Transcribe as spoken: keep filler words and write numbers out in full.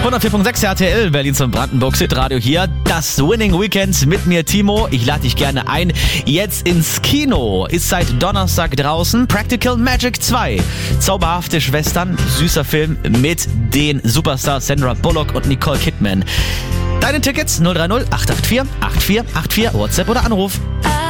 hundertvier Komma sechs R T L, Berlin zum Brandenburg Hitradio hier. Das Winning Weekend mit mir, Timo. Ich lade dich gerne ein. Jetzt ins Kino. Ist seit Donnerstag draußen. Practical Magic zwei. Zauberhafte Schwestern. Süßer Film mit den Superstars Sandra Bullock und Nicole Kidman. Deine Tickets null drei null acht acht vier acht vier acht vier, WhatsApp oder Anruf.